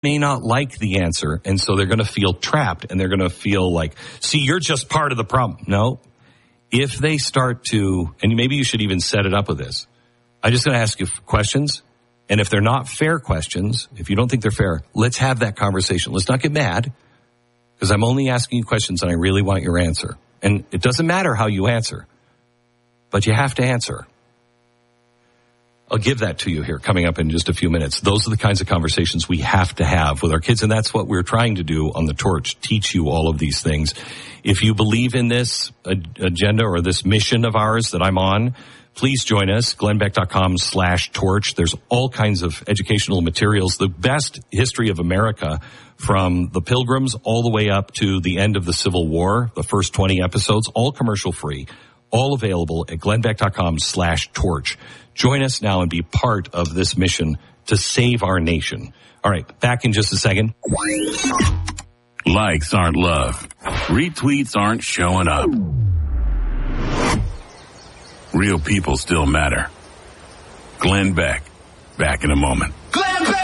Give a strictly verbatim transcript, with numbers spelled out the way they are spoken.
may not like the answer, and so they're going to feel trapped, and they're going to feel like, see, you're just part of the problem. No. If they start to, and maybe you should even set it up with this, I'm just going to ask you questions, and if they're not fair questions, if you don't think they're fair, let's have that conversation. Let's not get mad, because I'm only asking you questions, and I really want your answer. And it doesn't matter how you answer, but you have to answer. I'll give that to you here coming up in just a few minutes. Those are the kinds of conversations we have to have with our kids, and that's what we're trying to do on The Torch, teach you all of these things. If you believe in this agenda or this mission of ours that I'm on, please join us, glennbeck.com slash torch. There's all kinds of educational materials, the best history of America from the Pilgrims all the way up to the end of the Civil War, the first twenty episodes, all commercial free, all available at glennbeck.com slash torch. Join us now and be part of this mission to save our nation. All right, back in just a second. Likes aren't love. Retweets aren't showing up. Real people still matter. Glenn Beck, back in a moment. Glenn Beck!